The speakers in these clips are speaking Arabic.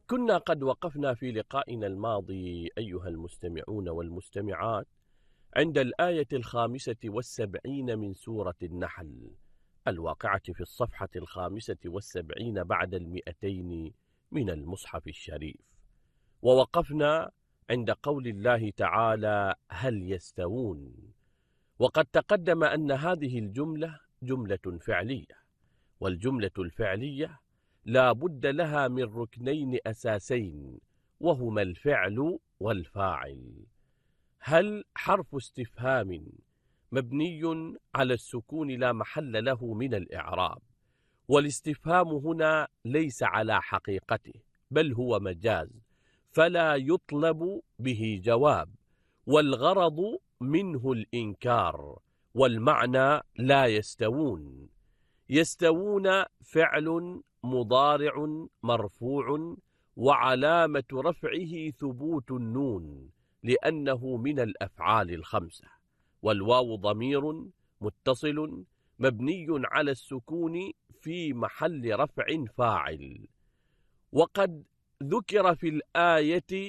كنا قد وقفنا في لقائنا الماضي أيها المستمعون والمستمعات عند الآية 75 من سورة النحل الواقعة في الصفحة 75 بعد 200 من المصحف الشريف، ووقفنا عند قول الله تعالى: هل يستوون؟ وقد تقدم أن هذه الجملة جملة فعلية، والجملة الفعلية لا بد لها من ركنين أساسين، وهما الفعل والفاعل. هل حرف استفهام مبني على السكون لا محل له من الإعراب، والاستفهام هنا ليس على حقيقته بل هو مجاز، فلا يطلب به جواب، والغرض منه الإنكار، والمعنى لا يستوون. يستوون فعل مضارع مرفوع وعلامة رفعه ثبوت النون لأنه من الأفعال الخمسة، والواو ضمير متصل مبني على السكون في محل رفع فاعل. وقد ذكر في الآية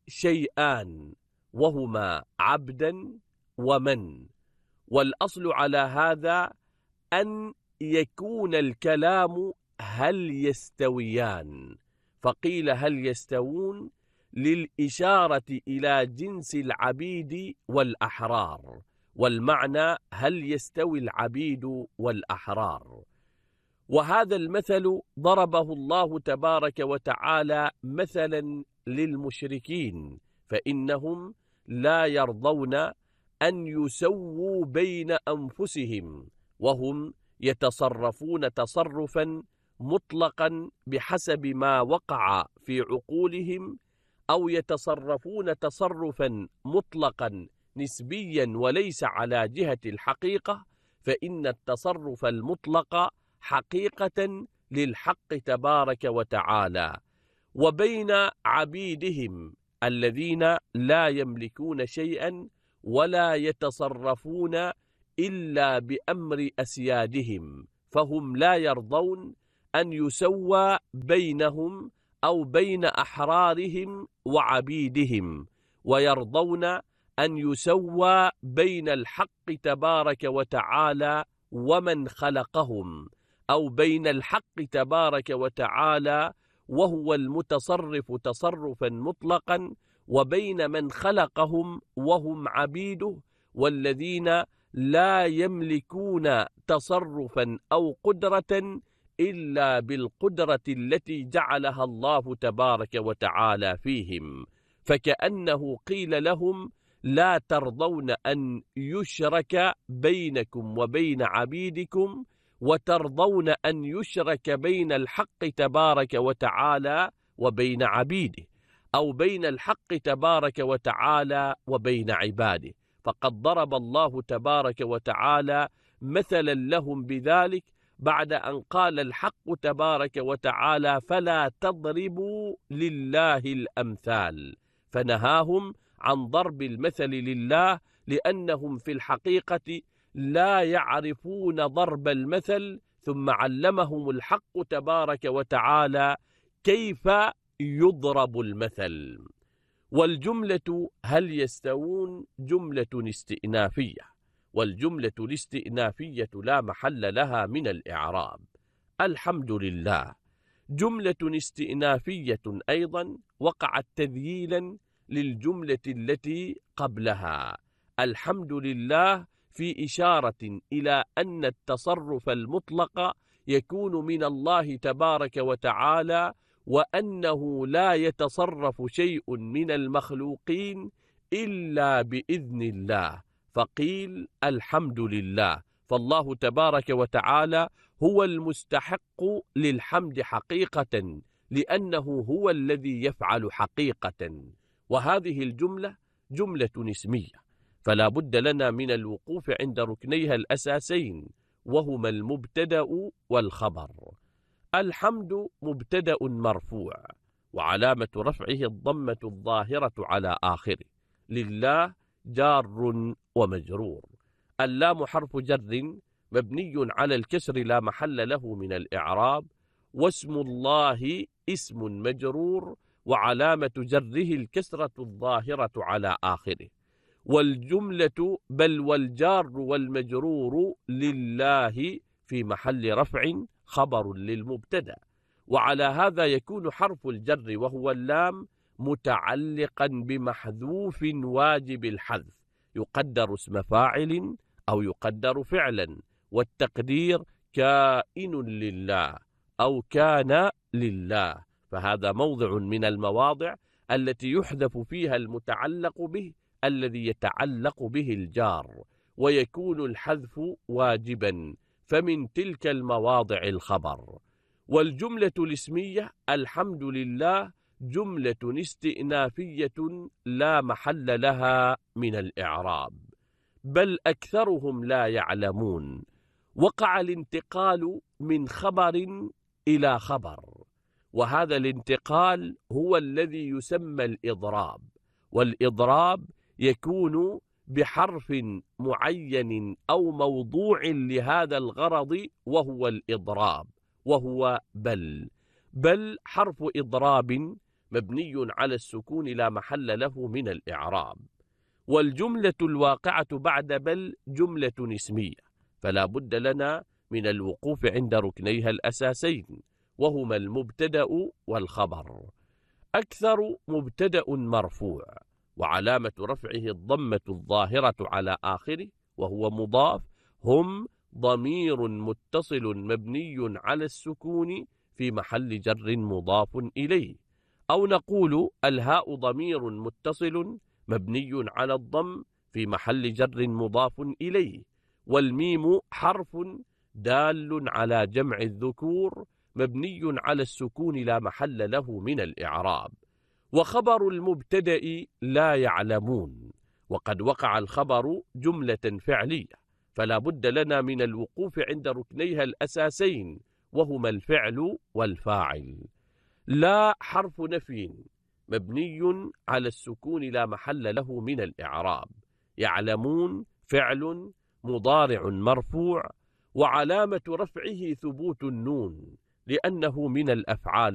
شيئان وهما عبدا ومن، والأصل على هذا أن يكون الكلام هل يستويان، فقيل هل يستوون للإشارة إلى جنس العبيد والأحرار، والمعنى هل يستوي العبيد والأحرار. وهذا المثل ضربه الله تبارك وتعالى مثلا للمشركين، فإنهم لا يرضون أن يسووا بين أنفسهم، وهم يتصرفون تصرفا مطلقا بحسب ما وقع في عقولهم، أو يتصرفون تصرفا مطلقا نسبيا وليس على جهة الحقيقة، فإن التصرف المطلق حقيقة للحق تبارك وتعالى. وبين عبيدهم الذين لا يملكون شيئا ولا يتصرفون إلا بأمر أسيادهم، فهم لا يرضون أن يسوى بينهم أو بين أحرارهم وعبيدهم، ويرضون أن يسوى بين الحق تبارك وتعالى ومن خلقهم، أو بين الحق تبارك وتعالى وهو المتصرف تصرفا مطلقا، وبين من خلقهم وهم عبيده، والذين لا يملكون تصرفا أو قدرة إلا بالقدرة التي جعلها الله تبارك وتعالى فيهم. فكأنه قيل لهم: لا ترضون أن يشرك بينكم وبين عبيدكم، وترضون أن يشرك بين الحق تبارك وتعالى وبين عبيده، أو بين الحق تبارك وتعالى وبين عباده. فقد ضرب الله تبارك وتعالى مثلا لهم بذلك بعد أن قال الحق تبارك وتعالى: فلا تضربوا لله الأمثال، فنهاهم عن ضرب المثل لله، لأنهم في الحقيقة لا يعرفون ضرب المثل، ثم علمهم الحق تبارك وتعالى كيف يضرب المثل. والجملة هل يستوون جملة استئنافية، والجملة الاستئنافية لا محل لها من الإعراب. الحمد لله جملة استئنافية أيضا وقعت تذييلا للجملة التي قبلها. الحمد لله في إشارة إلى أن التصرف المطلق يكون من الله تبارك وتعالى، وأنه لا يتصرف شيء من المخلوقين إلا بإذن الله، فقيل الحمد لله. فالله تبارك وتعالى هو المستحق للحمد حقيقة، لأنه هو الذي يفعل حقيقة. وهذه الجملة جملة اسمية، فلا بد لنا من الوقوف عند ركنيها الأساسين، وهما المبتدأ والخبر. الحمد مبتدأ مرفوع، وعلامة رفعه الضمة الظاهرة على آخره. لله جار ومجرور. اللام حرف جر مبني على الكسر لا محل له من الإعراب. واسم الله اسم مجرور وعلامة جره الكسرة الظاهرة على آخره. والجملة بل والجار والمجرور لله في محل رفع خبر للمبتدأ. وعلى هذا يكون حرف الجر وهو اللام متعلقا بمحذوف واجب الحذف، يقدر اسم فاعل أو يقدر فعلا، والتقدير كائن لله أو كان لله. فهذا موضع من المواضع التي يحذف فيها المتعلق به الذي يتعلق به الجار، ويكون الحذف واجبا، فمن تلك المواضع الخبر. والجملة الاسمية الحمد لله جملة استئنافية لا محل لها من الإعراب، بل أكثرهم لا يعلمون. وقع الانتقال من خبر إلى خبر، وهذا الانتقال هو الذي يسمى الإضراب. والإضراب يكون بحرف معين أو موضوع لهذا الغرض، وهو الإضراب، وهو بل حرف إضراب مبني على السكون لا محل له من الإعراب. والجملة الواقعة بعد بل جملة اسمية، فلا بد لنا من الوقوف عند ركنيها الأساسين، وهما المبتدأ والخبر. أكثر مبتدأ مرفوع، وعلامة رفعه الضمة الظاهرة على آخره وهو مضاف، هم ضمير متصل مبني على السكون في محل جر مضاف إليه. أو نقول الهاء ضمير متصل مبني على الضم في محل جر مضاف إليه. والميم حرف دال على جمع الذكور مبني على السكون لا محل له من الإعراب. وخبر المبتدأ لا يعلمون، وقد وقع الخبر جملة فعلية، فلا بد لنا من الوقوف عند ركنيها الأساسين، وهما الفعل والفاعل. لا حرف نفي مبني على السكون لا محل له من الإعراب. يعلمون فعل مضارع مرفوع، وعلامة رفعه ثبوت النون لأنه من الأفعال